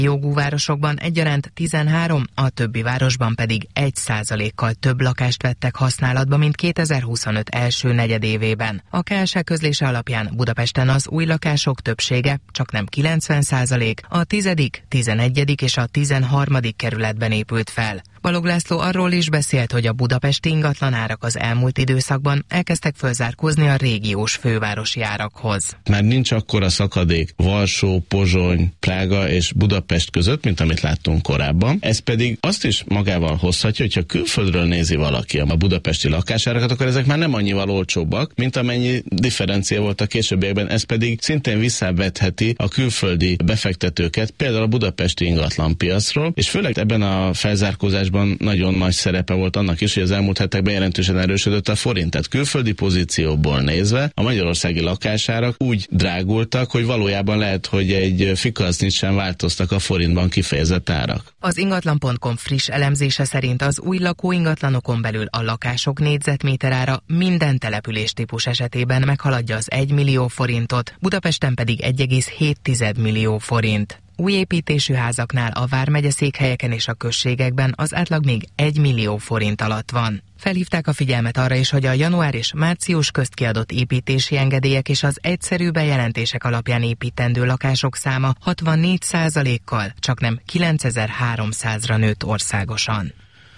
Jogú városokban egyaránt 13, a többi városban pedig 1%-kal több lakást vettek használatba, mint 2025 első negyedévében. A KSH közlése alapján Budapesten az új lakások többsége, csak nem 90%, a 10., 11. és a 13. kerületben épült fel. Balogh László arról is beszélt, hogy a budapesti ingatlanárak az elmúlt időszakban elkezdtek fölzárkózni a régiós fővárosi árakhoz. Már nincs akkora szakadék Varsó, Pozsony, Prága és Budapest között, mint amit láttunk korábban. Ez pedig azt is magával hozhatja, hogyha külföldről nézi valaki a budapesti lakásárakat, akkor ezek már nem annyival olcsóbbak, mint amennyi differencia volt a későbbiekben. Ez pedig szintén visszavetheti a külföldi befektetőket, például a budapesti ingatlanpiacról, és főleg ebben a felzárkózásban nagyon nagy szerepe volt annak is, hogy az elmúlt hetekben jelentősen erősödött a forint. Tehát külföldi pozícióból nézve a magyarországi lakásárak úgy drágultak, hogy valójában lehet, hogy egy fikasznyit sem változtak a forintban kifejezett árak. Az ingatlan.com friss elemzése szerint az új lakóingatlanokon belül a lakások négyzetméterára minden településtípus esetében meghaladja az 1 millió forintot, Budapesten pedig 1,7 millió forint. Új építésű házaknál a vármegye székhelyeken és a községekben az átlag még 1 millió forint alatt van. Felhívták a figyelmet arra is, hogy a január és március közt kiadott építési engedélyek és az egyszerű bejelentések alapján építendő lakások száma 64%-kal, csaknem 9300-ra nőtt országosan.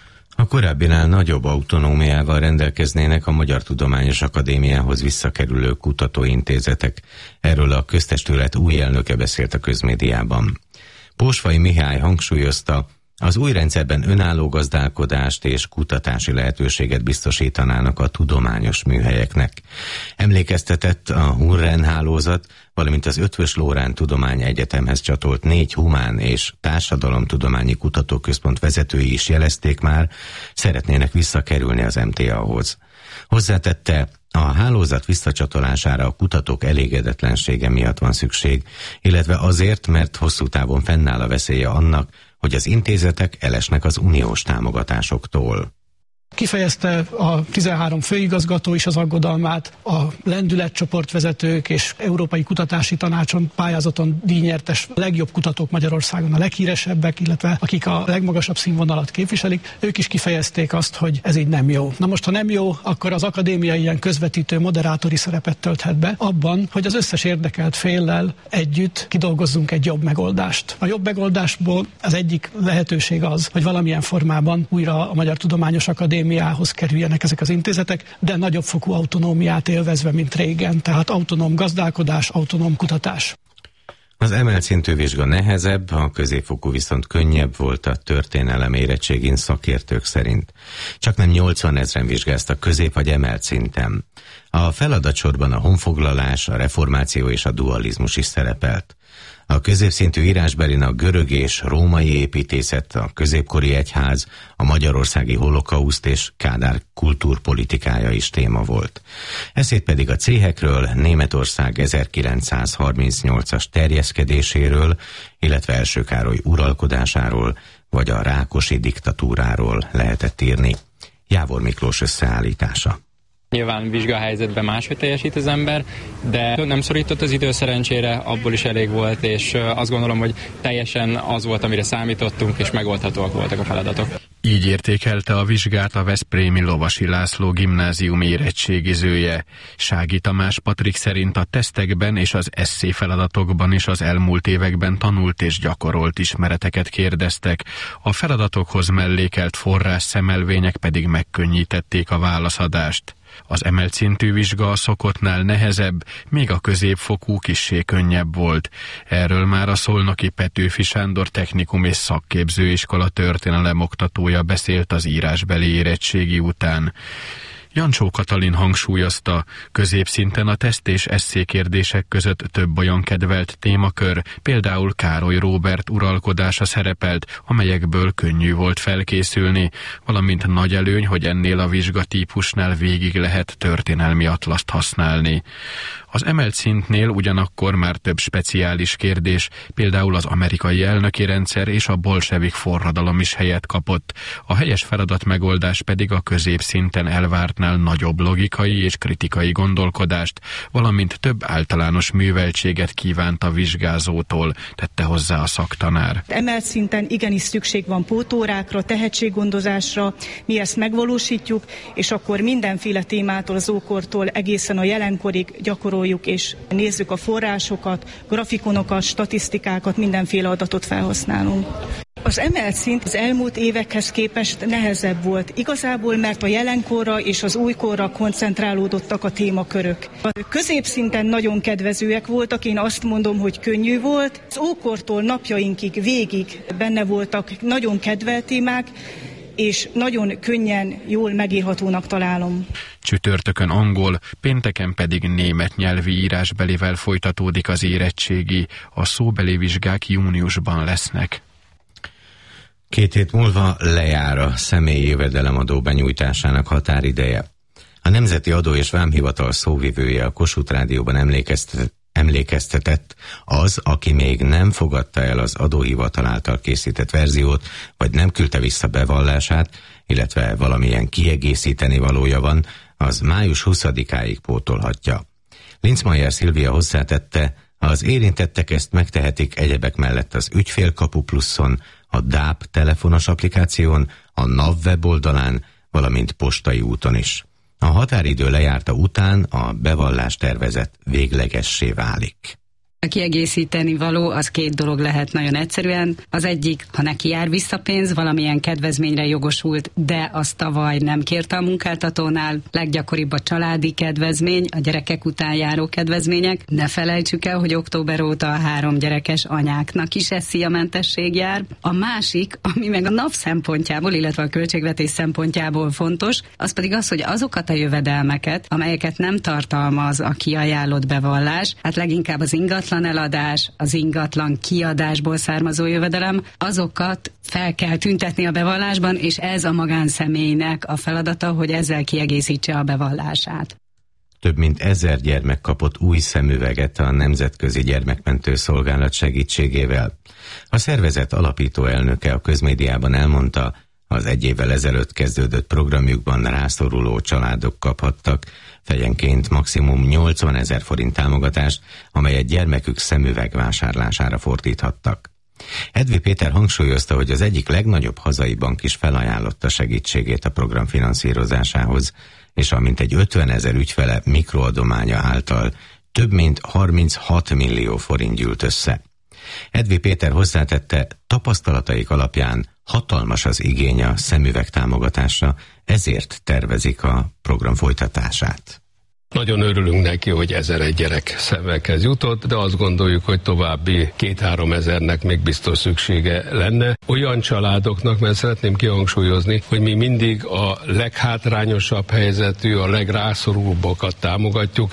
A korábbinál nagyobb autonómiával rendelkeznének a Magyar Tudományos Akadémiához visszakerülő kutatóintézetek. Erről a köztestület új elnöke beszélt a közmédiában. Pósvai Mihály hangsúlyozta, az új rendszerben önálló gazdálkodást és kutatási lehetőséget biztosítanának a tudományos műhelyeknek. Emlékeztetett a Hunren hálózat, valamint az Eötvös Loránd Tudományegyetemhez csatolt 4 humán és társadalomtudományi kutatóközpont vezetői is jelezték már, szeretnének visszakerülni az MTA-hoz. Hozzátette, a hálózat visszacsatolására a kutatók elégedetlensége miatt van szükség, illetve azért, mert hosszú távon fennáll a veszélye annak, hogy az intézetek elesnek az uniós támogatásoktól. Kifejezte a 13 főigazgató is az aggodalmát, a lendületcsoportvezetők és Európai Kutatási Tanácson pályázaton díjnyertes legjobb kutatók Magyarországon, a leghíresebbek, illetve akik a legmagasabb színvonalat képviselik, ők is kifejezték azt, hogy ez így nem jó. Na most, ha nem jó, akkor az akadémia ilyen közvetítő, moderátori szerepet tölthet be abban, hogy az összes érdekelt féllel együtt kidolgozzunk egy jobb megoldást. A jobb megoldásból az egyik lehetőség az, hogy valamilyen formában újra a Magyar Tudományos Akadémiához kerüljenek ezek az intézetek, de nagyobb fokú autonómiát élvezve, mint régen, tehát autonóm gazdálkodás, autonóm kutatás. Az emelt szintű vizsga nehezebb, a középfokú viszont könnyebb volt a történelem érettségin szakértők szerint. Csaknem 80 000 vizsgáztak közép vagy emelt szinten. A feladatsorban a honfoglalás, a reformáció és a dualizmus is szerepelt. A középszintű írásbelin a görög és római építészet, a középkori egyház, a magyarországi holokauszt és Kádár kultúrpolitikája is téma volt. Eszét pedig a céhekről, Németország 1938-as terjeszkedéséről, illetve Első Károly uralkodásáról, vagy a Rákosi diktatúráról lehetett írni. Jávor Miklós összeállítása. Nyilván vizsgahelyzetben máshogy teljesít az ember, de nem szorított az idő szerencsére, abból is elég volt, és azt gondolom, hogy teljesen az volt, amire számítottunk, és megoldhatóak voltak a feladatok. Így értékelte a vizsgát a veszprémi Lovasi László gimnázium érettségizője. Sági Tamás Patrik szerint a tesztekben és az esszé feladatokban is az elmúlt években tanult és gyakorolt ismereteket kérdeztek, a feladatokhoz mellékelt forrás szemelvények pedig megkönnyítették a válaszadást. Az emelt szintű vizsga a szokottnál nehezebb, még a középfokú kissé könnyebb volt. Erről már a szolnoki Petőfi Sándor Technikum és Szakképzőiskola történelem oktatója beszélt az írásbeli érettségi után. Jancsó Katalin hangsúlyozta, középszinten a teszt és esszékérdések között több olyan kedvelt témakör, például Károly Róbert uralkodása szerepelt, amelyekből könnyű volt felkészülni, valamint nagy előny, hogy ennél a vizsgatípusnál végig lehet történelmi atlaszt használni. Az emelt szintnél ugyanakkor már több speciális kérdés, például az amerikai elnöki rendszer és a bolsevik forradalom is helyet kapott, a helyes feladatmegoldás pedig a középszinten elvártnál nagyobb logikai és kritikai gondolkodást, valamint több általános műveltséget kívánt a vizsgázótól, tette hozzá a szaktanár. Emelt szinten igenis szükség van pótórákra, tehetséggondozásra, mi ezt megvalósítjuk, és akkor mindenféle témától, az ókortól egészen a jelenkorig gyakoroljuk, és nézzük a forrásokat, grafikonokat, statisztikákat, mindenféle adatot felhasználunk. Az emelt szint az elmúlt évekhez képest nehezebb volt. Igazából, mert a jelenkorra és az újkorra koncentrálódottak a témakörök. A középszinten nagyon kedvezőek voltak, én azt mondom, hogy könnyű volt. Az ókortól napjainkig végig benne voltak nagyon kedvelt témák, és nagyon könnyen, jól megírhatónak találom. Csütörtökön angol, pénteken pedig német nyelvi írásbelivel folytatódik az érettségi, a szóbeli vizsgák júniusban lesznek. 2 hét múlva lejár a személyi jövedelemadó benyújtásának határideje. A Nemzeti Adó és Vámhivatal szóvivője a Kossuth Rádióban emlékeztetett, az, aki még nem fogadta el az adóhivatal által készített verziót, vagy nem küldte vissza bevallását, illetve valamilyen kiegészíteni valója van, az május 20-áig pótolhatja. Linzmeier Szilvia hozzátette, az érintettek ezt megtehetik egyebek mellett az Ügyfélkapu Pluszon, a DÁP telefonos applikáción, a NAV weboldalán, valamint postai úton is. A határidő lejárta után a bevallás tervezet véglegessé válik. A kiegészíteni való az 2 dolog lehet nagyon egyszerűen. Az egyik, ha neki jár visszapénz, valamilyen kedvezményre jogosult, de azt tavaly nem kérte a munkáltatónál. Leggyakoribb a családi kedvezmény, a gyerekek után járó kedvezmények. Ne felejtsük el, hogy október óta a 3 gyerekes anyáknak is szíjamentesség jár. A másik, ami meg a NAV szempontjából, illetve a költségvetés szempontjából fontos, az pedig az, hogy azokat a jövedelmeket, amelyeket nem tartalmaz a kiajánlott bevallás, hát leginkább az ingatlan eladás, az ingatlan kiadásból származó jövedelem, azokat fel kell tüntetni a bevallásban, és ez a magánszemélynek a feladata, hogy ezzel kiegészítse a bevallását. Több mint 1000 gyermek kapott új szemüveget a Nemzetközi Gyermekmentő Szolgálat segítségével. A szervezet alapító elnöke a közmédiában elmondta, az 1 évvel ezelőtt kezdődött programjukban rászoruló családok kaphattak fejenként maximum 80 000 forint támogatást, amelyet gyermekük szemüveg vásárlására fordíthattak. Edvi Péter hangsúlyozta, hogy az egyik legnagyobb hazai bank is felajánlotta segítségét a program finanszírozásához, és a mintegy 50 000 ügyfele mikroadománya által több mint 36 millió forint gyűlt össze. Edvi Péter hozzátette, tapasztalataik alapján hatalmas az igény a szemüveg támogatásra, ezért tervezik a program folytatását. Nagyon örülünk neki, hogy 1001 gyerek szemüveghez jutott, de azt gondoljuk, hogy további 2-3 ezernek még biztos szüksége lenne. Olyan családoknak, mert szeretném kihangsúlyozni, hogy mi mindig a leghátrányosabb helyzetű, a legrászorulóbbakat támogatjuk.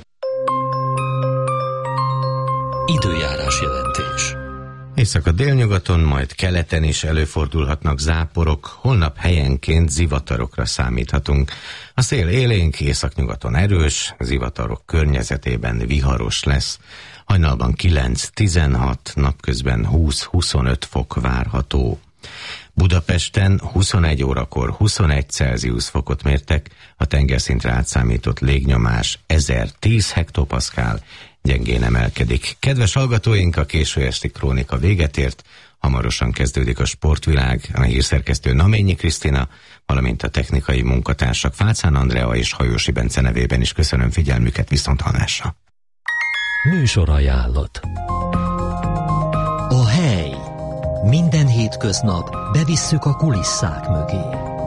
Időjárás jelentés. Észak délnyugaton, majd keleten is előfordulhatnak záporok, holnap helyenként zivatarokra számíthatunk. A szél élénk, északnyugaton erős, zivatarok környezetében viharos lesz. Hajnalban 9-16, napközben 20-25 fok várható. Budapesten 21 órakor 21 Celsius fokot mértek, a tengerszintre átszámított légnyomás 1010 hektopaszkál, gyengén emelkedik. Kedves hallgatóink, a késő esti krónika véget ért, hamarosan kezdődik a sportvilág, a hírszerkesztő Naményi Krisztina, valamint a technikai munkatársak Fácán Andrea és Hajósi Bence nevében is köszönöm figyelmüket, viszonthallásra. Műsorajánlott. A hely. Minden hétköznap bevisszük a kulisszák mögé.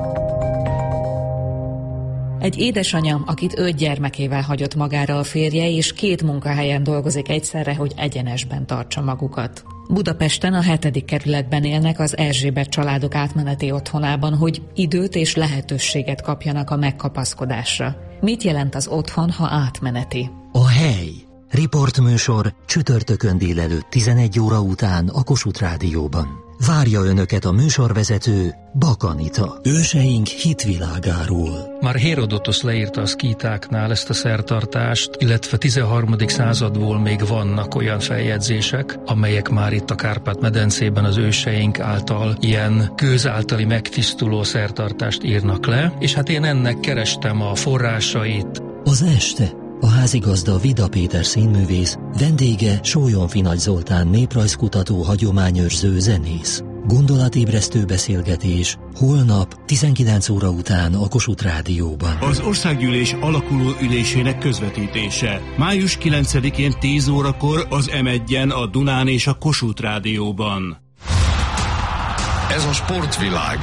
Egy édesanya, akit 5 gyermekével hagyott magára a férje, és 2 munkahelyen dolgozik egyszerre, hogy egyenesben tartsa magukat. Budapesten a 7. kerületben élnek az Erzsébet családok átmeneti otthonában, hogy időt és lehetőséget kapjanak a megkapaszkodásra. Mit jelent az otthon, ha átmeneti? A hely. Riportműsor csütörtökön délelőtt 11 óra után a Kossuth Rádióban. Várja önöket a műsorvezető, Bakanita. Őseink hitvilágáról. Már Hérodotosz leírta a szkítáknál ezt a szertartást, illetve 13. századból még vannak olyan feljegyzések, amelyek már itt a Kárpát-medencében az őseink által ilyen kőz általi megtisztuló szertartást írnak le, és hát én ennek kerestem a forrásait. Az este a házigazda Vida Péter színművész, vendége Sólyonfi Nagy Zoltán néprajzkutató, hagyományőrző, zenész. Gondolatébresztő beszélgetés holnap 19 óra után a Kossuth Rádióban. Az országgyűlés alakuló ülésének közvetítése. Május 9-én 10 órakor az M1-en, a Dunán és a Kossuth Rádióban. Ez a sportvilág.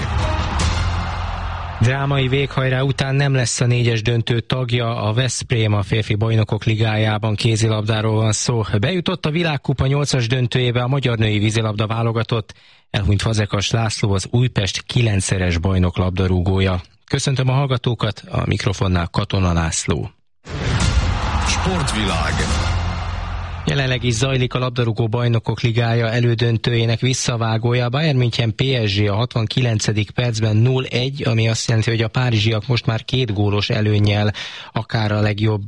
Drámai véghajrá után nem lesz a 4-es döntő tagja a Veszprém, a férfi bajnokok ligájában kézilabdáról van szó. Bejutott a világkupa 8-as döntőjébe a magyar női vízilabda válogatott, elhunyt Fazekas László, az Újpest 9-szeres bajnok labdarúgója. Köszöntöm a hallgatókat, a mikrofonnál Katona László. Sportvilág. Jelenleg is zajlik a labdarúgó bajnokok ligája elődöntőjének visszavágója. Bayern München PSG a 69. percben 0-1, ami azt jelenti, hogy a párizsiak most már 2 gólos előnnyel akár a legjobb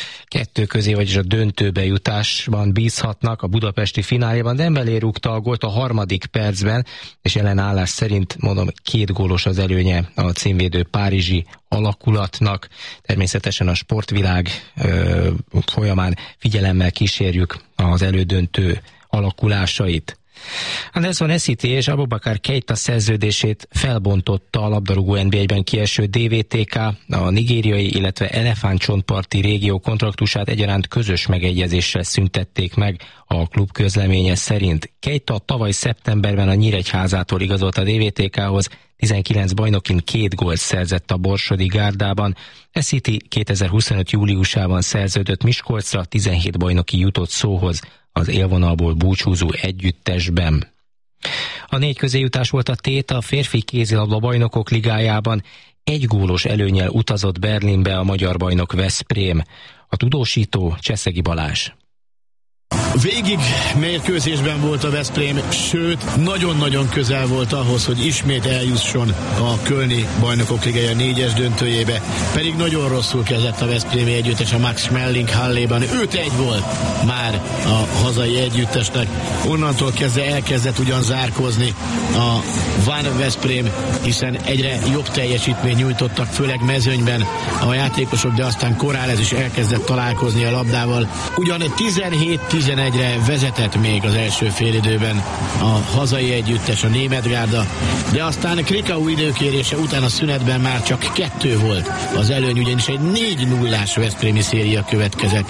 2 közé, vagyis a döntőbe jutásban bízhatnak a budapesti fináléban. Dembélé rúgta a gólt a 3. percben, és jelen állás szerint, mondom, 2 gólos az előnye a címvédő párizsi alakulatnak. Természetesen a sportvilág folyamán figyelemmel kísérjük az elődöntő alakulásait. Anderson Essity és Abubakar Keita szerződését felbontotta a labdarúgó NB1-ben kieső DVTK, a nigériai, illetve elefántcsontparti régió kontraktusát egyaránt közös megegyezéssel szüntették meg a klub közleménye szerint. Keita tavaly szeptemberben a Nyíregyházától igazolt a DVTK-hoz, 19 bajnokin 2 gólt szerzett a borsodi gárdában. Essity 2025. júliusában szerződött Miskolcra, 17 bajnoki jutott szóhoz az élvonalból búcsúzó együttesben. A 4 közéjutás volt a tét a férfi kézilabda bajnokok ligájában. 1 gólos előnnyel utazott Berlinbe a magyar bajnok Veszprém. A tudósító Cseszegi Balázs. Végig mérkőzésben volt a Veszprém, sőt, nagyon-nagyon közel volt ahhoz, hogy ismét eljusson a kölni bajnokok ligája 4-es döntőjébe, pedig nagyon rosszul kezdett a veszprémi együttes a Max Schmeling Halléban. 5-1 volt már a hazai együttesnek. Onnantól kezdve elkezdett ugyan zárkózni a Van Veszprém, hiszen egyre jobb teljesítményt nyújtottak, főleg mezőnyben a játékosok, de aztán Korález is elkezdett találkozni a labdával. Ugyan 17-11-re vezetett még az első félidőben a hazai együttes, a német gárda, de aztán Krikau időkérése után a szünetben már csak 2 volt az előny, ugyanis egy 4-0-ás veszprémi széria következett,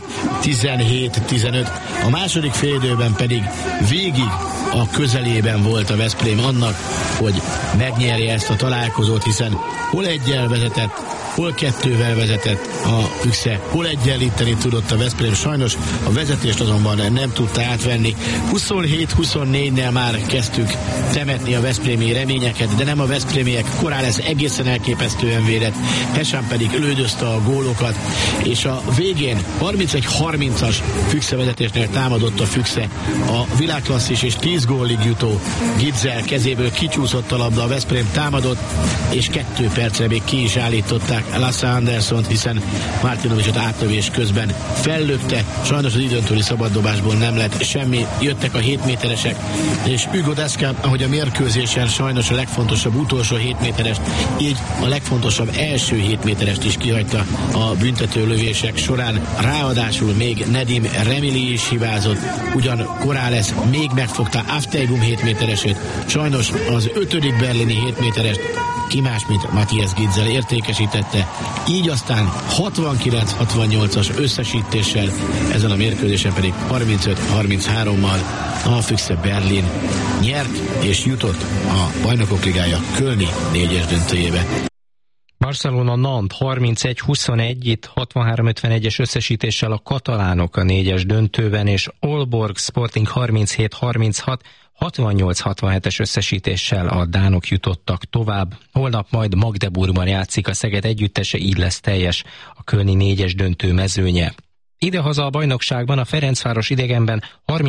17-15. A második félidőben pedig végig a közelében volt a Veszprém annak, hogy megnyerje ezt a találkozót, hiszen hol 1-jel vezetett, hol 2-vel vezetett a Füchse, hol egyenlíteni tudott a Veszprém. Sajnos a vezetést azonban nem tudta átvenni. 27-24-nél már kezdtük temetni a veszprémi reményeket, de nem a veszprémiek. Korález egészen elképesztően védett, Hesán pedig lődözte a gólokat, és a végén 31-30-as Füchse vezetésnél támadott a Füchse. A világklasszis és 10 gólig jutó Gitzel kezéből kicsúszott a labda, a Veszprém támadott, és 2 percre még ki is állították Lasse Andersont, hiszen Martinovicsot átlövés közben fellökte. Sajnos az időntúli szabaddobásból nem lett semmi. Jöttek a 7 méteresek, és Hugo Deszka, ahogy a mérkőzésen sajnos a legfontosabb utolsó 7 méterest, így a legfontosabb első 7 méterest is kihagyta a büntető lövések során. Ráadásul még Nedim Remili is hibázott, ugyan Korález még megfogta Aftegum 7 méteresét. Sajnos az 5. berlini 7 méterest ki más, mint Matthias Gitzel értékesítette. Így aztán 69-68-as összesítéssel, ezen a mérkőzésen pedig 35-33-mal a Füchse Berlin nyert és jutott a bajnokok ligája kölni 4-es döntőjébe. Barcelona Nantes 31-21, itt 63-51-es összesítéssel a katalánok a 4-es döntőben, és Aalborg Sporting 37-36, 68-67-es összesítéssel a dánok jutottak tovább. Holnap majd Magdeburgban játszik a Szeged együttese, így lesz teljes a kölni 4-es döntő mezőnye. Idehaza a bajnokságban a Ferencváros idegenben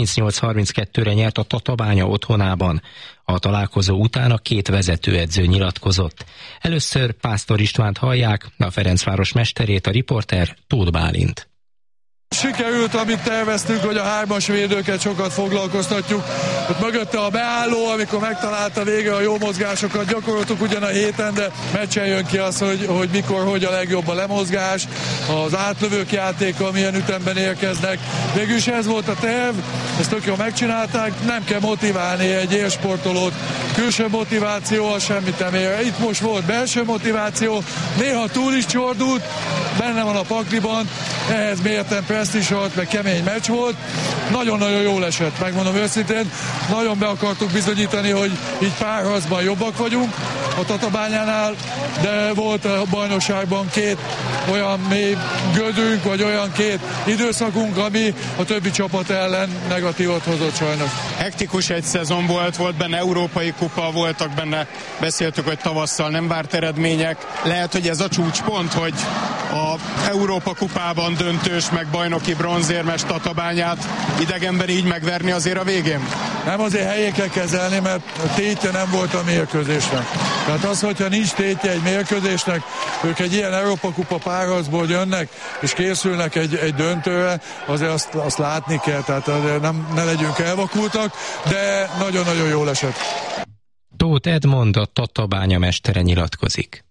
38-32-re nyert a Tatabánya otthonában. A találkozó után a két vezetőedző nyilatkozott. Először Pásztor Istvánt hallják, a Ferencváros mesterét, a riporter Tóth Bálint. Sikerült, amit terveztünk, hogy a hármas védőket sokat foglalkoztatjuk. Ott mögötte a beálló, amikor megtalálta végre a jó mozgásokat, gyakoroltuk ugyan a héten, de meccsen jön ki az, hogy mikor, hogy a legjobb a lemozgás, az átlövők játéka, milyen ütemben érkeznek. Végülis ez volt a terv, ezt tök jól megcsinálták, nem kell motiválni egy élsportolót. Külső motiváció, az semmit nem ér. Itt most volt belső motiváció, néha túl is csordult, benne van a pakliban, ehhez mérten presztízsolt, meg kemény meccs volt. Nagyon-nagyon jól esett, megmondom őszintén. Nagyon be akartuk bizonyítani, hogy így párharcban jobbak vagyunk a Tatabányánál, de volt a bajnokságban két olyan mély gödünk, vagy olyan két időszakunk, ami a többi csapat ellen negatívot hozott sajnos. Hektikus egy szezon volt benne európai kupa, voltak benne, beszéltük, hogy tavasszal nem várt eredmények. Lehet, hogy ez a csúcspont, hogy a Európa kupában döntős, meg bajnoki bronzérmes Tatabányát idegenben így megverni azért a végén? Nem, azért helyén kell kezelni, mert a tétje nem volt a mérkőzésnek. Tehát az, hogyha nincs tétje egy mérkőzésnek, ők egy ilyen Európa kupa párharcból jönnek, és készülnek egy döntőre, azért azt látni kell, tehát ne legyünk elvakultak, de nagyon-nagyon jól esett. Tóth Edmond, a Tatabánya mestere nyilatkozik.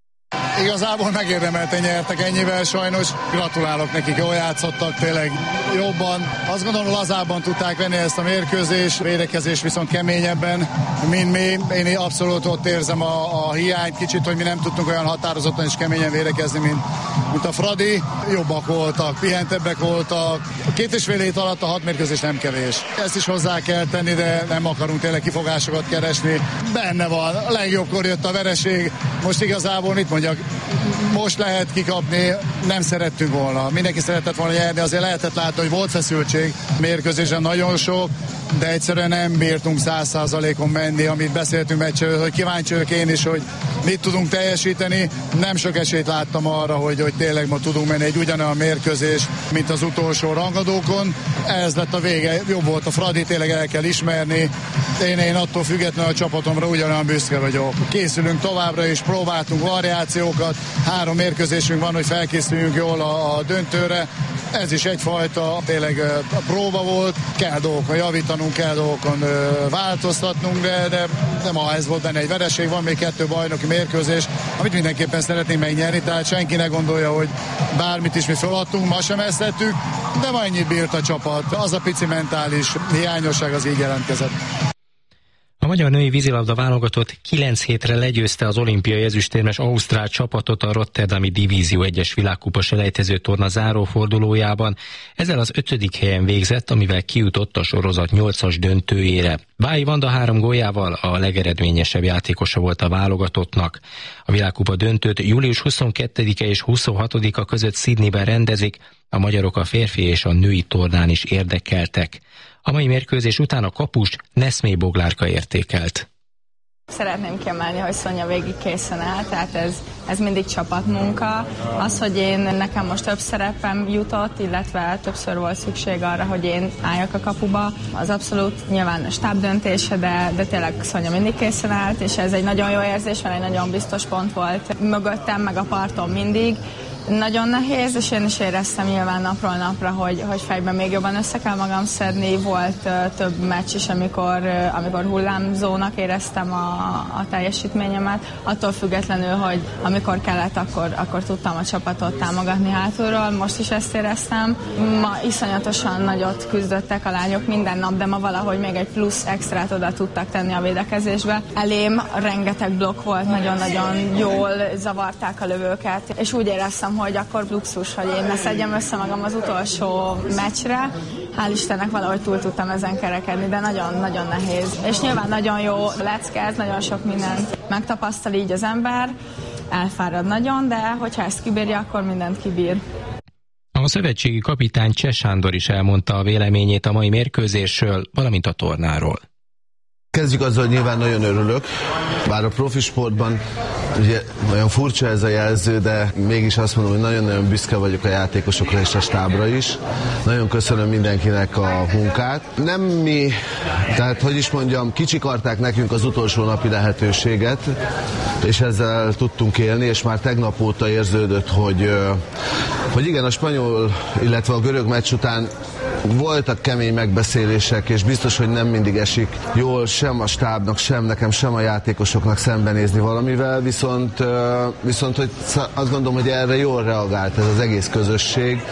Igazából megérdemelten nyertek ennyivel, sajnos gratulálok nekik, jól játszottak, tényleg jobban. Azt gondolom, lazábban tudták venni ezt a mérkőzést, védekezés viszont keményebben, mint mi. Én abszolút ott érzem a hiányt kicsit, hogy mi nem tudtunk olyan határozottan és keményen védekezni, mint a Fradi. Jobbak voltak, pihentebbek voltak. 2,5 hét alatt a 6 mérkőzés nem kevés. Ezt is hozzá kell tenni, de nem akarunk tényleg kifogásokat keresni. Benne van, a legjobbkor jött a vereség. Most igazából mit mondjak, most lehet kikapni, nem szerettünk volna. Mindenki szeretett volna nyerni, azért lehetett látni, hogy volt feszültség mérkőzésen nagyon sok, de egyszerűen nem bírtunk 100%-on menni, amit beszéltünk meccsről, hogy kíváncsi vagyok én is, hogy mit tudunk teljesíteni. Nem sok esélyt láttam arra, hogy tényleg ma tudunk menni egy ugyanolyan mérkőzés, mint az utolsó rangadókon. Ez lett a vége, jobb volt a Fradi, tényleg el kell ismerni. Én attól függetlenül a csapatomra ugyanolyan büszke vagyok. Készülünk továbbra is, próbáltunk variációkat, 3 mérkőzésünk van, hogy felkészüljünk jól a döntőre. Ez is egyfajta tényleg a próba volt, kell dolgokon javítanunk, kell dolgokon változtatnunk, de ma ez volt benne egy vereség, van még 2 bajnoki mérkőzés, amit mindenképpen szeretnénk megnyerni, tehát senki ne gondolja, hogy bármit is mi feladtunk, ma sem ezt tettük, de ma ennyit bírt a csapat, az a pici mentális hiányosság az így jelentkezett. A magyar női vízilabda válogatott 9 hétre legyőzte az olimpiai ezüstérmes ausztrál csapatot a Rotterdami Divízió 1-es világkupa selejtező torna zárófordulójában. Ezzel az 5. helyen végzett, amivel kijutott a sorozat 8-as döntőjére. Bályi Vanda 3 góljával a legeredményesebb játékosa volt a válogatottnak. A világkupa döntőt július 22-e és 26-a között Sydneyben rendezik, a magyarok a férfi és a női tornán is érdekeltek. A mai mérkőzés után a kapust Neszmé Boglárka értékelt. Szeretném kiemelni, hogy Szonya végig készen áll, tehát ez mindig csapatmunka. Az, hogy nekem most több szerepem jutott, illetve többször volt szükség arra, hogy én álljak a kapuba, az abszolút nyilván a stáb döntése, de tényleg Szonya mindig készen állt, és ez egy nagyon jó érzés, mert egy nagyon biztos pont volt mögöttem, meg a parton mindig. Nagyon nehéz, és én is éreztem nyilván napról napra, hogy fejben még jobban össze kell magam szedni. Volt több meccs is, amikor hullámzónak éreztem a teljesítményemet. Attól függetlenül, hogy amikor kellett, akkor tudtam a csapatot támogatni hátulról. Most is ezt éreztem. Ma iszonyatosan nagyot küzdöttek a lányok minden nap, de ma valahogy még egy plusz extrát oda tudtak tenni a védekezésbe. Elém rengeteg blokk volt, nagyon-nagyon jól zavarták a lövőket, és úgy éreztem, hogy akkor luxus, hogy én ne szedjem össze magam az utolsó meccsre. Hál' Istennek valahogy túl tudtam ezen kerekedni, de nagyon-nagyon nehéz. És nyilván nagyon jó lecke, nagyon sok mindent megtapasztal így az ember, elfárad nagyon, de hogyha ezt kibírja, akkor mindent kibír. A szövetségi kapitány Cseh Sándor is elmondta a véleményét a mai mérkőzésről, valamint a tornáról. Kezdjük azzal, hogy nyilván nagyon örülök, bár a profi sportban ugye olyan furcsa ez a jelző, de mégis azt mondom, hogy nagyon-nagyon büszke vagyok a játékosokra és a stábra is. Nagyon köszönöm mindenkinek a munkát. Nem mi, tehát hogy is mondjam, kicsikarták nekünk az utolsó napi lehetőséget, és ezzel tudtunk élni, és már tegnap óta érződött, hogy igen, a spanyol, illetve a görög meccs után voltak kemény megbeszélések, és biztos, hogy nem mindig esik jól sem a stábnak, sem nekem, sem a játékosoknak szembenézni valamivel, viszont hogy azt gondolom, hogy erre jól reagált ez az egész közösség,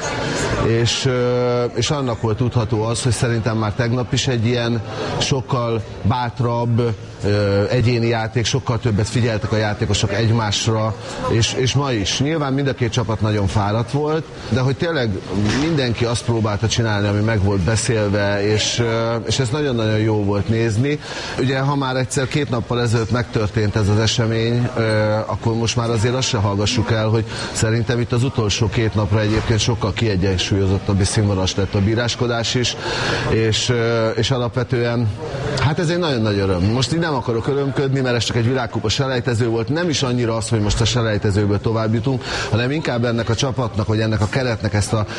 és annak volt tudható az, hogy szerintem már tegnap is egy ilyen sokkal bátrabb egyéni játék, sokkal többet figyeltek a játékosok egymásra, és ma is. Nyilván mind a két csapat nagyon fáradt volt, de hogy tényleg mindenki azt próbálta csinálni, ami meg volt beszélve, és ez nagyon-nagyon jó volt nézni. Ugye, ha már egyszer 2 nappal ezelőtt megtörtént ez az esemény, akkor most már azért azt se hallgassuk el, hogy szerintem itt az utolsó 2 napra egyébként sokkal kiegyensúlyozottabb és színvonalas lett a bíráskodás is, és alapvetően hát ez egy nagyon nagy öröm. Most így nem akarok örömködni, mert ez csak egy világkupa selejtező volt, nem is annyira az, hogy most a selejtezőből tovább jutunk, hanem inkább ennek a csapatnak, vagy ennek a keretnek ezt a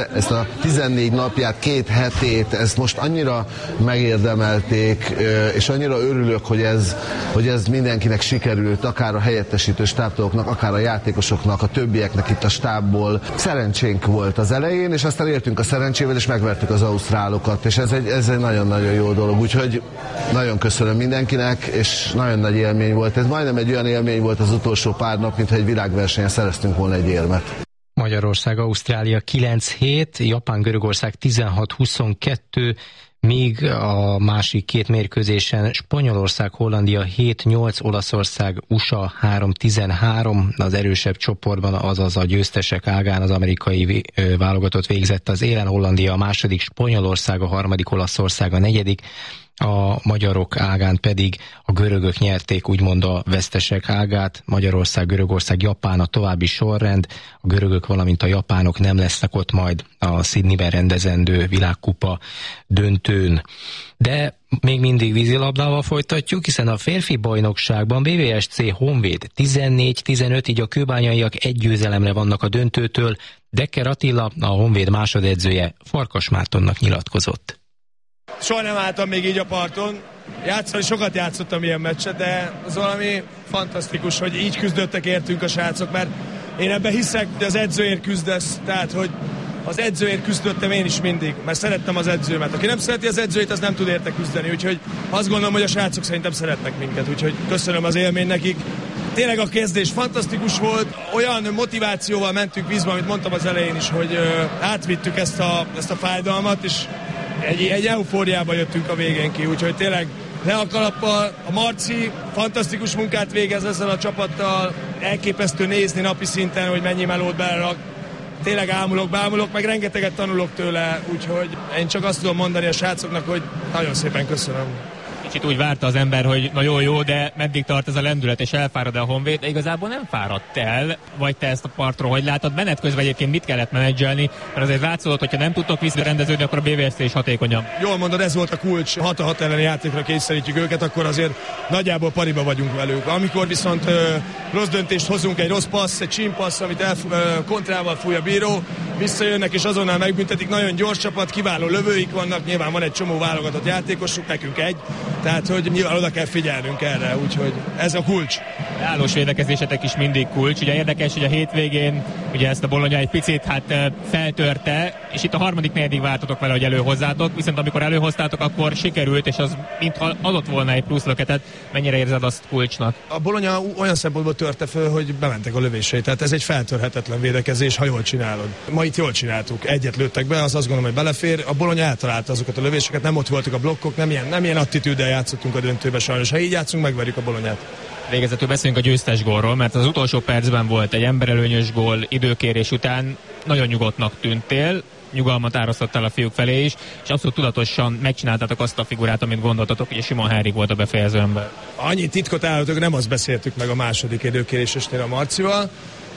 14 napját, 2 hetét, ezt most annyira megérdemelték, és annyira örülök, hogy ez mindenkinek sikerült, akár a helyettesítő stábtagoknak, akár a játékosoknak, a többieknek itt a stábból. Szerencsénk volt az elején, és aztán értünk a szerencsével, és megvertük az ausztrálokat, és ez egy nagyon-nagyon jó dolog, úgyhogy nagyon köszönöm mindenkinek, és nagyon nagy élmény volt. Ez majdnem egy olyan élmény volt az utolsó pár nap, mintha egy világversenyen szereztünk volna egy érmet. Magyarország, Ausztrália 9-7, Japán, Görögország 16-22, míg a másik 2 mérkőzésen Spanyolország, Hollandia 7-8, Olaszország, USA 3-13, az erősebb csoportban, azaz a győztesek ágán az amerikai válogatott végzett az élen, Hollandia a második, Spanyolország a harmadik, Olaszország a negyedik, a magyarok ágán pedig a görögök nyerték úgymond a vesztesek ágát, Magyarország, Görögország, Japán a további sorrend, a görögök, valamint a japánok nem lesznek ott majd a Sydneyben rendezendő világkupa döntőn. De még mindig vízilabdával folytatjuk, hiszen a férfi bajnokságban BVSC Honvéd 14-15, így a kőbányaiak 1 győzelemre vannak a döntőtől. Decker Attila, a Honvéd másodedzője, Farkas Mártonnak nyilatkozott. Soha nem álltam még így a parton. Sokat játszottam ilyen meccset, de az valami fantasztikus, hogy így küzdöttek értünk a srácok, mert én ebben hiszek, hogy az edzőért küzdesz, tehát hogy az edzőért küzdöttem én is mindig, mert szerettem az edzőmet. Aki nem szereti az edzőjét, az nem tud érte küzdeni, úgyhogy azt gondolom, hogy a srácok szerintem szeretnek minket, úgyhogy köszönöm az élmény nekik. Tényleg a kezdés fantasztikus volt, olyan motivációval mentünk vízbe, amit mondtam az elején is, hogy átvittük ezt a fájdalmat, és egy eufóriába jöttünk a végén ki, úgyhogy tényleg le a kalappal, a Marci fantasztikus munkát végez ezzel a csapattal, elképesztő nézni napi szinten, hogy mennyi melót belerak. Tényleg bámulok, meg rengeteget tanulok tőle, úgyhogy én csak azt tudom mondani a srácoknak, hogy nagyon szépen köszönöm. Kicsit úgy várta az ember, hogy na jó, de meddig tart ez a lendület, és elfárad a Honvéd, de igazából nem fáradt el, vagy te ezt a partról hogy látod? Menet közben egyébként mit kellett menedzselni, mert azért látszódott, hogyha nem tudtok visszarendeződni, akkor a BVSC is hatékonyabb. Jól mondod, ez volt a kulcs, 6-6 elleni játékra kényszerítjük őket, akkor azért nagyjából pariba vagyunk velük. Amikor viszont rossz döntést hozunk, egy rossz passz, egy csímpassz, amit kontrával fúj a bíró, visszajönnek és azonnal megbüntetik, nagyon gyors csapat, kiváló lövőik vannak, nyilván van egy csomó válogatott játékosuk, nekünk egy, tehát hogy nyilván oda kell figyelnünk erre, úgyhogy ez a kulcs. Állós védekezésetek is mindig kulcs, ugye érdekes, hogy a hétvégén ugye ezt a Bologna egy picit feltörte, és itt a harmadik negyedik vártatok vele, hogy előhozzátok, viszont amikor előhoztátok, akkor sikerült, és az mintha adott volna egy plusz löketet. Mennyire érzed azt kulcsnak? A Bologna olyan szempontból törte föl, hogy bementek a lövései, tehát ez egy feltörhetetlen védekezés, ha jól csinálod. Ma itt jól csináltuk, egyet lőttek be, az azt gondolom, hogy belefér. A Bologna eltalálta azokat a lövéseket, nem ott voltak a blokkok, nem ilyen attitűddel játszottunk a döntőbe sajnos. Ha így játszunk, megverjük a Bolonyát. Végezetül beszéljünk a győztes gólról, mert az utolsó percben volt egy emberelőnyös gól időkérés után, nagyon nyugodtnak tűntél, nyugalmat árasztottál a fiúk felé is, és abszolút tudatosan megcsináltátok azt a figurát, amit gondoltatok, hogy Simon Henrik volt a befejező ember. Annyi titkot állítok, nem azt beszéltük meg a második időkérésesnél a Marcival.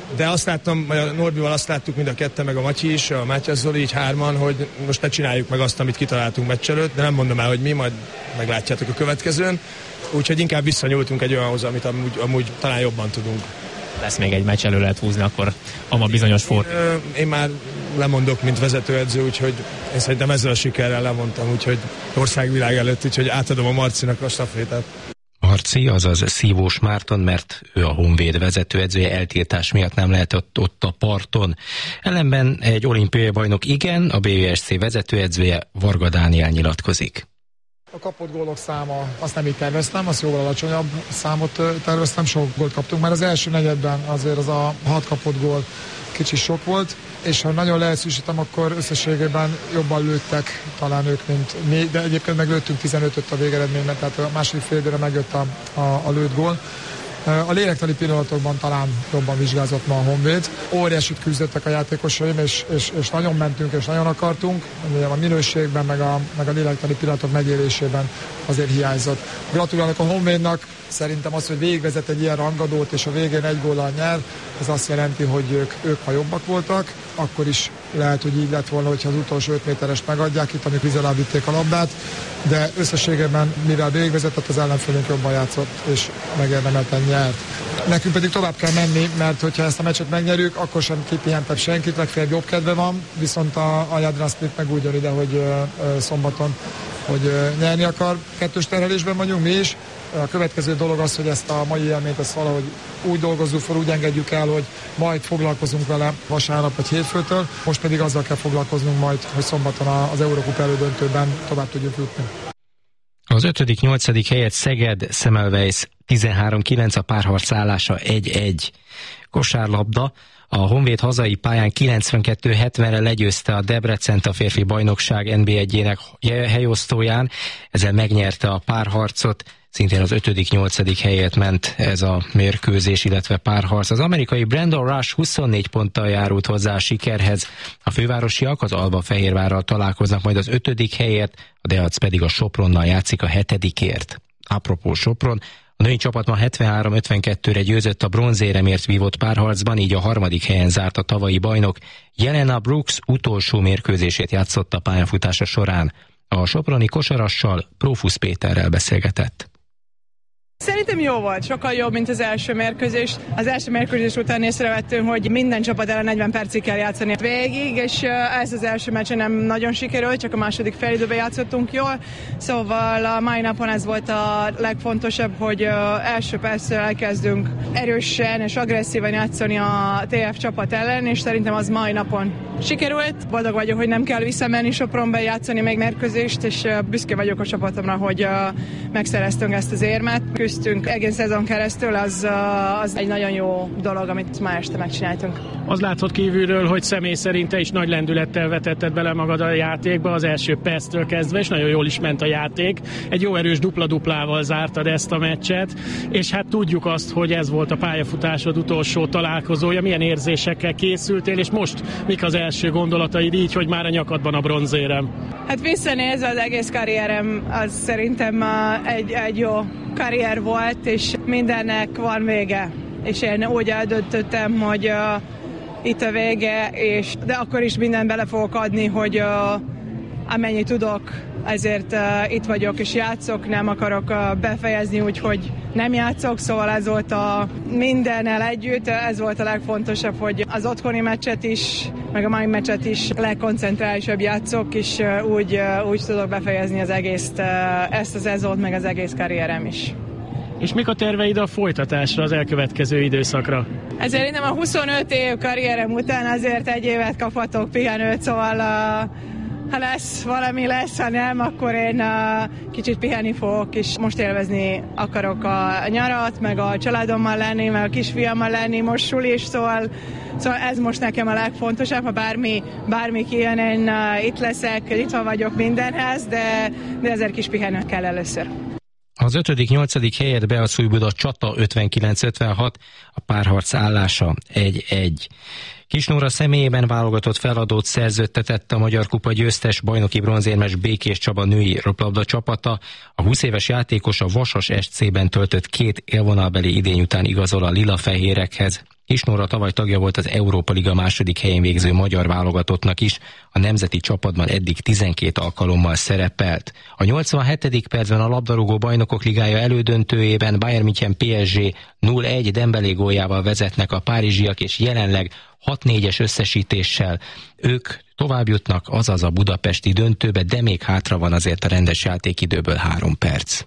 de azt láttam, a Norbival azt láttuk mind a ketten, meg a Matyi is, a Mátyás Zoli, így hárman, hogy most ne csináljuk meg azt, amit kitaláltunk meccs előtt, de nem mondom el, hogy mi, majd meglátjátok a következőn. Úgyhogy inkább visszanyúltunk egy olyanhoz, amit amúgy talán jobban tudunk. Lesz még egy meccs, elő lehet húzni akkor a bizonyos fort. Én már lemondok, mint vezetőedző, úgyhogy én szerintem ezzel a sikerrel lemondtam, úgyhogy országvilág előtt, úgyhogy átadom a Marcinak a stafétát. Marci, azaz Szívós Márton, mert ő a Honvéd vezetőedzője, eltiltás miatt nem lehet ott a parton. Ellenben egy olimpiai bajnok igen, a BVSC vezetőedzője Varga Dániel nyilatkozik. A kapott gólok száma, azt nem így terveztem, azt jóval alacsonyabb számot terveztem, sok gólt kaptunk, mert az első negyedben azért az a 6 kapott gól kicsi sok volt, és ha nagyon leegyszerűsítem, akkor összességében jobban lőttek talán ők, mint mi, de egyébként meglőttünk 15-öt a végeredményben, tehát a második fél időre megjött a lőtt gól. A lélektani pillanatokban talán jobban vizsgázott ma a Honvéd. Óriásit küzdöttek a játékosaim, és nagyon mentünk, és nagyon akartunk. A minőségben, meg a lélektani pillanatok megélésében azért hiányzott. Gratulálok a Honvédnak, szerintem az, hogy végigvezet egy ilyen rangadót, és a végén egy góllal nyer, ez azt jelenti, hogy ők ha jobbak voltak, akkor is lehet, hogy így lett volna, hogyha az utolsó 5 méterest megadják itt, amikor vizelább vitték a labdát, de összességében, mivel végigvezetett, az ellenfélünk jobban játszott, és megérdemelten nyert. Nekünk pedig tovább kell menni, mert hogyha ezt a meccset megnyerjük, akkor sem kipihentebb senkit, legfeljebb jobb kedve van, viszont a Jadran Split meg úgy jön ide, hogy szombaton, hogy nyerni akar. Kettős terhelésben vagyunk mi is. A következő dolog az, hogy ezt a mai élményt ezt valahogy úgy dolgozzuk fel, úgy engedjük el, hogy majd foglalkozunk vele vasárnap vagy hétfőtől. Most pedig azzal kell foglalkoznunk majd, hogy szombaton az Eurocup elődöntőben tovább tudjuk jutni. Az 5.-8. helyet Szeged, Semmelweis 13-9, a párharc állása 1-1. Kosárlabda. A Honvéd hazai pályán 92-70-re legyőzte a Debrecent a férfi bajnokság NB1-jének helyosztóján, ezzel megnyerte a párharcot, szintén az 5.-8. helyért ment ez a mérkőzés, illetve párharc. Az amerikai Brandon Rush 24 ponttal járult hozzá a sikerhez. A fővárosiak az Alba-Fehérvárral találkoznak majd az 5. helyért, a Deac pedig a Sopronnal játszik a 7-ért. Apropó Sopron, a női csapat ma 73-52-re győzött a bronzéremért vívott párharcban, így a 3. helyen zárt a tavalyi bajnok. Jelena Brooks utolsó mérkőzését játszott a pályafutása során. A soproni kosarassal Prófusz Péterrel beszélgetett. Szerintem jó volt, sokkal jobb, mint az első mérkőzés. Az első mérkőzés után észrevettünk, hogy minden csapat ellen 40 percig kell játszani végig, és ez az első meccsen nem nagyon sikerült, csak a második félidőben játszottunk jól. Szóval a mai napon ez volt a legfontosabb, hogy első perctől elkezdünk erősen és agresszíven játszani a TF csapat ellen, és szerintem az mai napon sikerült. Boldog vagyok, hogy nem kell visszamenni Sopronba játszani még mérkőzést, és büszke vagyok a csapatomra, hogy megszereztünk ezt az érmet. Küzdtünk egész szezon keresztül, az egy nagyon jó dolog, amit ma este megcsináltunk. Az látszott kívülről, hogy személy szerint te is nagy lendülettel vetetted bele magad a játékba az első perctől kezdve, és nagyon jól is ment a játék. Egy jó erős dupla-duplával zártad ezt a meccset, és hát tudjuk azt, hogy ez volt a pályafutásod utolsó találkozója. Milyen érzésekkel készültél, és most mik az első gondolataid így, hogy már a nyakadban a bronzérem? Hát visszanézve az egész karrierem, az szerintem egy jó karrier volt, és mindennek van vége. És én úgy eldöntöttem, hogy itt a vége, de akkor is mindent bele fogok adni, hogy amennyit tudok, ezért itt vagyok és játszok, nem akarok befejezni úgy, hogy nem játszok, szóval ez volt mindennel együtt, ez volt a legfontosabb, hogy az otthoni meccset is, meg a mai meccset is legkoncentrálisabb játszok, és úgy tudok befejezni az egész, ezt a szezont, meg az egész karrierem is. És mik a terveid a folytatásra, az elkövetkező időszakra? Ezért innen a 25 év karrierem után azért egy évet kaphatok pihenőt, szóval ha lesz, valami lesz, ha nem, akkor én kicsit pihenni fogok, és most élvezni akarok a nyarat, meg a családommal lenni, meg a kisfiammal lenni, most sulis, szóval ez most nekem a legfontosabb, ha bármi kijön, én itt leszek, itt vagyok mindenhez, de ezért kis pihenni kell először. Az 5.-8. helyet Beac Újbuda Csata 59-56, a párharc állása 1-1. Kisnóra személyében válogatott feladót szerződtetett a Magyar Kupa győztes bajnoki bronzérmes Békés Csaba női röplabda csapata. A 20 éves játékos a Vasas SC-ben töltött 2 élvonalbeli idény után igazol a lila-fehérekhez. Kis Nóra tavaly tagja volt az Európa Liga második helyén végző magyar válogatottnak is, a nemzeti csapatban eddig 12 alkalommal szerepelt. A 87. percben a labdarúgó bajnokok ligája elődöntőjében Bayern München PSG 0-1 Dembélé góljával vezetnek a párizsiak, és jelenleg 6-4-es összesítéssel ők tovább jutnak, azaz a budapesti döntőbe, de még hátra van azért a rendes játékidőből 3 perc.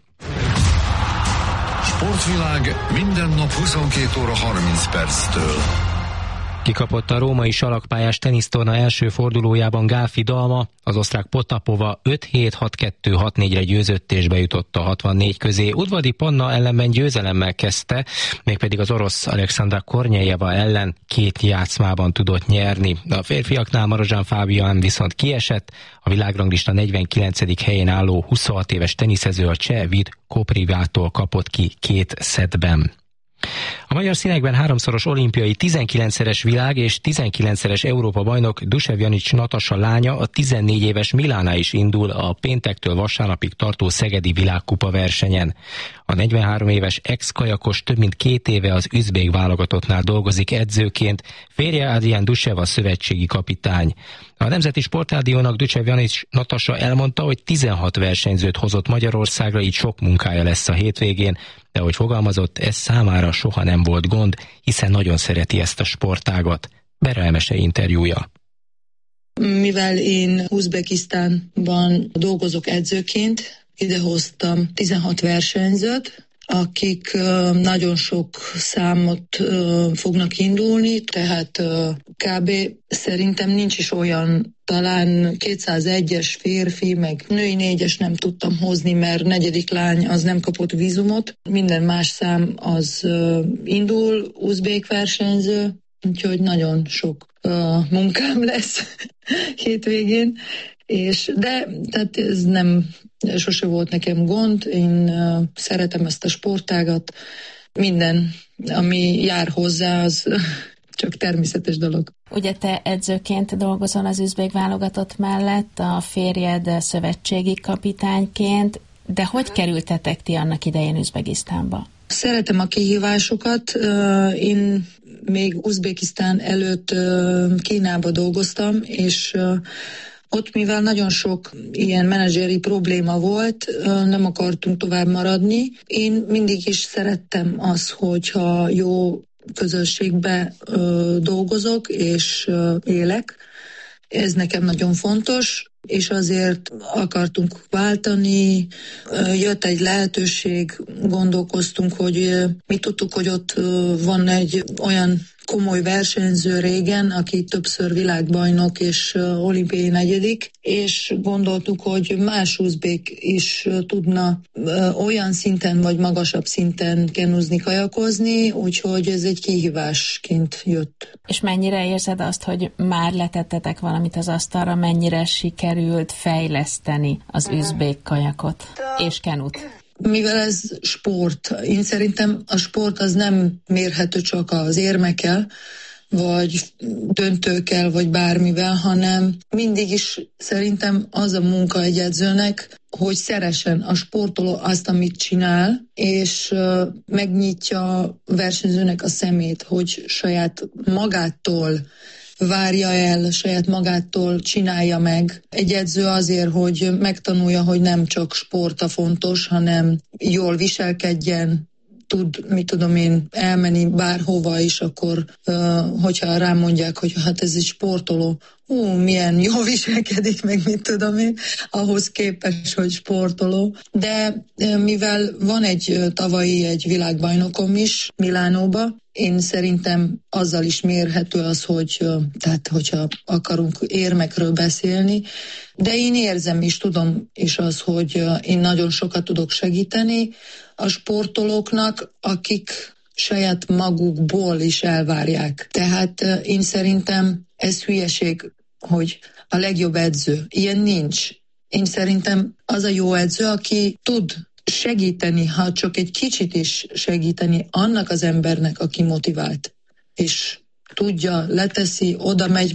Sportvilág minden nap 22 óra 30 perctől. Kikapott a római salakpályás tenisztorna első fordulójában Gálfi Dalma, az osztrák Potapova 5-7-6-2-6-4-re győzött és bejutott a 64 közé. Udvardi Panna ellenben győzelemmel kezdte, mégpedig az orosz Alexandra Kornyejeva ellen 2 játszmában tudott nyerni. A férfiaknál Marozsán Fábián viszont kiesett, a világranglista 49. helyén álló 26 éves teniszező a cseh Vid Koprivától kapott ki 2 szettben. A magyar színekben 3-szoros olimpiai, 19-szeres világ és 19-szeres Európa bajnok Dusev Janics Natasa lánya, a 14 éves Milana is indul a péntektől vasárnapig tartó szegedi világkupa versenyen. A 43 éves ex-kajakos több mint 2 éve az üzbék válogatottnál dolgozik edzőként, férje Adrián Dusev a szövetségi kapitány. A Nemzeti Sportrádiónak Dusev Janics Natasa elmondta, hogy 16 versenyzőt hozott Magyarországra, így sok munkája lesz a hétvégén, de ahogy fogalmazott, ez számára soha nem volt gond, hiszen nagyon szereti ezt a sportágat. Bera Emese interjúja. Mivel én Uzbekisztánban dolgozok edzőként, idehoztam 16 versenyzőt, akik nagyon sok számot fognak indulni, tehát kb. Szerintem nincs is olyan, talán 201-es férfi, meg női 4-es nem tudtam hozni, mert 4. lány az nem kapott vízumot. Minden más szám az indul, uzbék versenyző, úgyhogy nagyon sok munkám lesz hétvégén. De tehát ez nem sose volt nekem gond, én szeretem ezt a sportágat, minden, ami jár hozzá, az csak természetes dolog. Ugye te edzőként dolgozol az üzbék válogatott mellett, a férjed szövetségi kapitányként, de hogy kerültetek ti annak idején Üzbegisztánba? Szeretem a kihívásokat, én még Uzbekisztán előtt Kínába dolgoztam, és ott, mivel nagyon sok ilyen menedzseri probléma volt, nem akartunk tovább maradni. Én mindig is szerettem azt, hogyha jó közösségbe dolgozok és élek. Ez nekem nagyon fontos, és azért akartunk váltani. Jött egy lehetőség, gondolkoztunk, hogy mi tudtuk, hogy ott van egy olyan komoly versenyző régen, aki többször világbajnok és olimpiai 4., és gondoltuk, hogy más uzbék is tudna olyan szinten vagy magasabb szinten kenúzni, kajakozni, úgyhogy ez egy kihívásként jött. És mennyire érzed azt, hogy már letettetek valamit az asztalra, mennyire sikerült fejleszteni az üzbék kajakot és kenut? Mivel ez sport, én szerintem a sport az nem mérhető csak az érmekkel, vagy döntőkkel, vagy bármivel, hanem mindig is szerintem az a munka egy edzőnek, hogy szeressen a sportoló azt, amit csinál, és megnyitja a versenyzőnek a szemét, hogy saját magától várja el, saját magától csinálja meg. Egy edző azért, hogy megtanulja, hogy nem csak sport a fontos, hanem jól viselkedjen, tud, mit tudom én, elmenni bárhova is, akkor hogyha rám mondják, hogy hát ez egy sportoló, milyen jó viselkedik, meg mit tudom én, ahhoz képest, hogy sportoló. De mivel van egy tavalyi világbajnokom is Milánóba, én szerintem azzal is mérhető az, hogy tehát hogyha akarunk érmekről beszélni, de én érzem és tudom is az, hogy én nagyon sokat tudok segíteni a sportolóknak, akik saját magukból is elvárják. Tehát én szerintem ez hülyeség, hogy a legjobb edző. Ilyen nincs. Én szerintem az a jó edző, aki tud segíteni, ha csak egy kicsit is segíteni annak az embernek, aki motivált. És tudja, leteszi, oda megy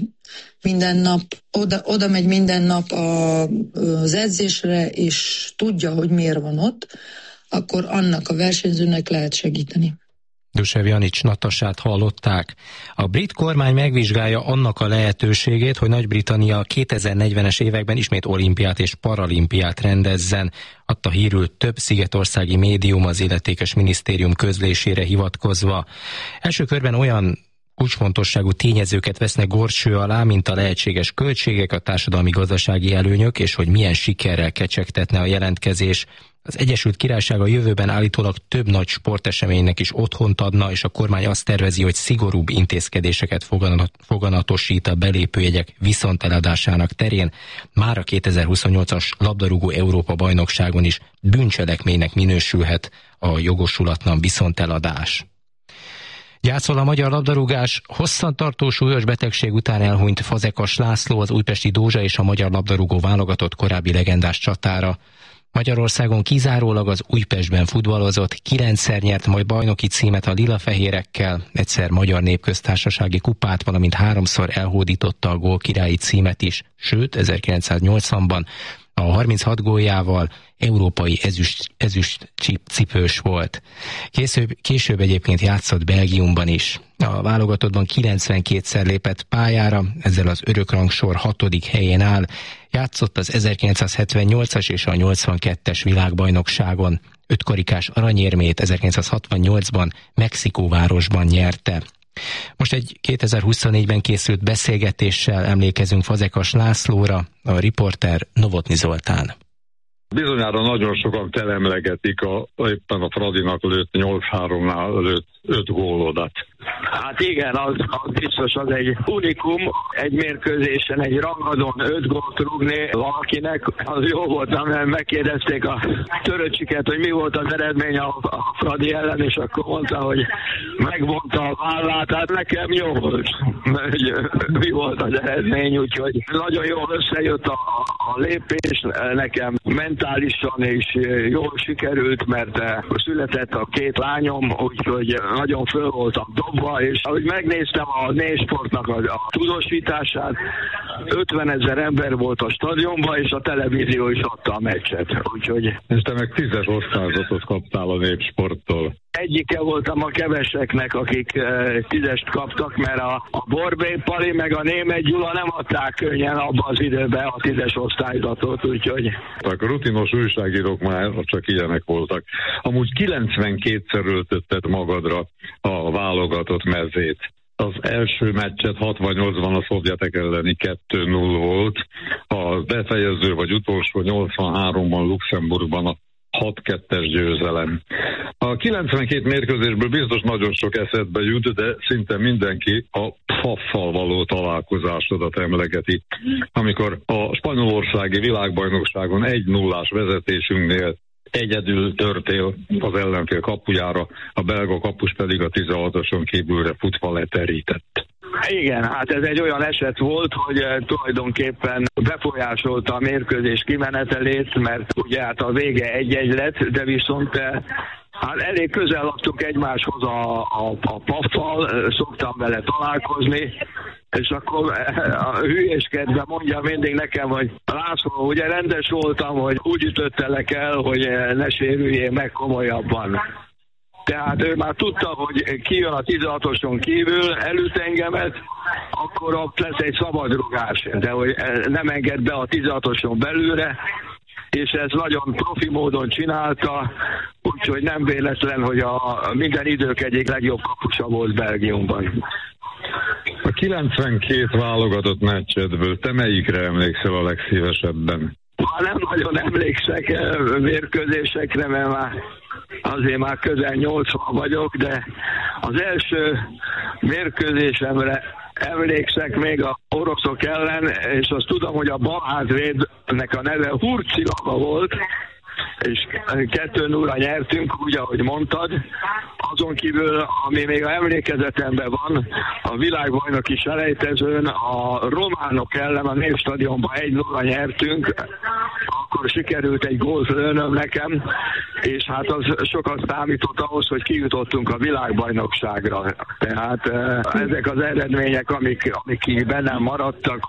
minden nap az edzésre, és tudja, hogy miért van ott, akkor annak a versenyzőnek lehet segíteni. Dušev Janics Natasát hallották. A brit kormány megvizsgálja annak a lehetőségét, hogy Nagy-Britannia 2040-es években ismét olimpiát és paralimpiát rendezzen. Adta hírül több szigetországi médium az illetékes minisztérium közlésére hivatkozva. Első körben olyan kulcsfontosságú tényezőket vesznek gorcső alá, mint a lehetséges költségek, a társadalmi-gazdasági előnyök, és hogy milyen sikerrel kecsegtetne a jelentkezés. Az Egyesült Királyság a jövőben állítólag több nagy sporteseménynek is otthont adna, és a kormány azt tervezi, hogy szigorúbb intézkedéseket foganatosít a belépőjegyek viszonteladásának terén. Már a 2028-as labdarúgó Európa-bajnokságon is bűncselekménynek minősülhet a jogosulatlan viszonteladás. Gyászol a magyar labdarúgás. Hosszantartó súlyos betegség után elhunyt Fazekas László, az újpesti Dózsa és a magyar labdarúgó válogatott korábbi legendás csatára. Magyarországon kizárólag az Újpestben futballozott, 9-szer nyert majd bajnoki címet a lilafehérekkel, egyszer magyar népköztársasági kupát, valamint 3-szor elhódította a gólkirályi címet is, sőt 1980-ban a 36 góljával európai ezüst cipős volt. Később egyébként játszott Belgiumban is. A válogatottban 92-szer lépett pályára, ezzel az örökrangsor 6. helyén áll. Játszott az 1978-as és a 82-es világbajnokságon. 5 karikás aranyérmét 1968-ban Mexikóvárosban nyerte. Most egy 2024-ben készült beszélgetéssel emlékezünk Fazekas Lászlóra, a riporter Novotny Zoltán. Bizonyára nagyon sokan telemlegetik éppen a Fradinak lőtt 8-3-nál lőtt 5 gólodat. Hát igen, az biztos, az egy unikum, egy mérkőzésen, egy rangadón 5 gólt rúgni valakinek, az jó volt, mert megkérdezték a Töröcsiket, hogy mi volt az eredmény a Fradi ellen, és akkor mondta, hogy megvonta a vállát, hát nekem jó volt, mi volt az eredmény, úgyhogy nagyon jól összejött a lépés, nekem mentálisan is jól sikerült, mert született a 2 lányom, úgyhogy nagyon föl voltam dobva, és ahogy megnéztem a Nésportnak a tudósítását, 50 000 ember volt a stadionban, és a televízió is adta a meccset, úgyhogy... És te meg 10-es osztályzatot kaptál a Népsporttól. Egyike voltam a keveseknek, akik 10-est kaptak, mert a Borbély Pali meg a Németh Gyula nem adták könnyen abban az időben a 10-es osztályzatot, úgyhogy... A rutinos újságírók már csak ilyenek voltak. Amúgy 92-szer öltötted magadra a válogatott mezét. Az első meccset 68-ban a szovjetek elleni 2-0 volt, a befejező vagy utolsó 83-ban Luxemburgban a 6-2-es győzelem. A 92 mérkőzésből biztos nagyon sok eszedbe jut, de szinte mindenki a Pfaffal való találkozásodat emlegeti. Amikor a spanyolországi világbajnokságon 1-0-ás vezetésünknél egyedül törtél az ellenfél kapujára, a belga kapus pedig a 16-oson kívülre futva leterített. Igen, hát ez egy olyan eset volt, hogy tulajdonképpen befolyásolta a mérkőzés kimenetelét, mert ugye hát a vége 1-1 lett, de viszont hát elég közel laktunk egymáshoz a Paffal, szoktam vele találkozni, és akkor a hülyéskedve mondja mindig nekem, hogy László, ugye rendes voltam, hogy úgy ütöttelek el, hogy ne sérüljél meg komolyabban. Tehát ő már tudta, hogy kijön a 16-oson kívül, elüt engemet, akkor ott lesz egy szabadrugás, de hogy nem enged be a 16-oson belőle, és ez nagyon profi módon csinálta, úgyhogy nem véletlen, hogy a minden idők egyik legjobb kapusa volt Belgiumban. A 92 válogatott meccsedből te melyikre emlékszel a legszívesebben? Nem nagyon emlékszek mérkőzésekre, mert azért már közel 80 vagyok, de az első mérkőzésemre emlékszek még a oroszok ellen, és azt tudom, hogy a balhátvédnek a neve Hurcilava volt, és 2-0-ra nyertünk, úgy, ahogy mondtad. Azon kívül, ami még a emlékezetemben van, a világbajnoki selejtezőn a románok ellen a Népstadionban 1-0-ra nyertünk, akkor sikerült egy gólt lőnöm nekem, és hát az sokat számított ahhoz, hogy kijutottunk a világbajnokságra. Tehát ezek az eredmények, amik bennem maradtak,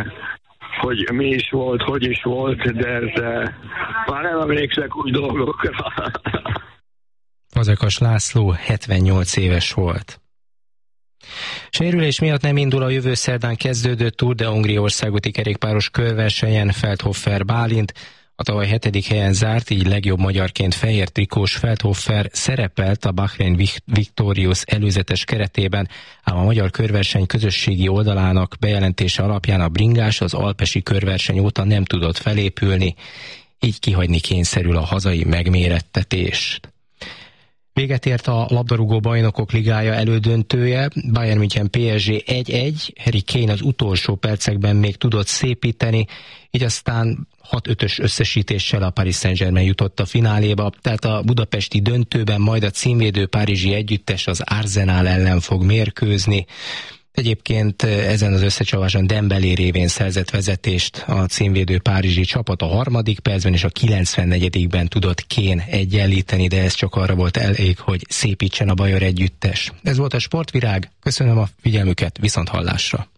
hogy mi is volt, hogy is volt, de már nem emlékszek úgy dolgokra. Fazekas László 78 éves volt. Sérülés miatt nem indul a jövő szerdán kezdődő Tour de Hongria országúti kerékpáros körversenyen Feldhofer Bálint. A tavaly 7. helyen zárt, így legjobb magyarként fehér trikós Feldhofer szerepelt a Bahrain Victorious előzetes keretében, ám a magyar körverseny közösségi oldalának bejelentése alapján a bringás az alpesi körverseny óta nem tudott felépülni, így kihagyni kényszerül a hazai megmérettetést. Véget ért a labdarúgó bajnokok ligája elődöntője, Bayern München PSG 1-1, Harry Kane az utolsó percekben még tudott szépíteni, így aztán 6-5-ös összesítéssel a Paris Saint-Germain jutott a fináléba, tehát a budapesti döntőben majd a címvédő párizsi együttes az Arsenal ellen fog mérkőzni. Egyébként ezen az összecsaváson Dembélé révén szerzett vezetést a címvédő párizsi csapat a 3. percben, és a 94-ben tudott Kane egyenlíteni, de ez csak arra volt elég, hogy szépítsen a bajor együttes. Ez volt a Sportvirág, köszönöm a figyelmüket, viszonthallásra!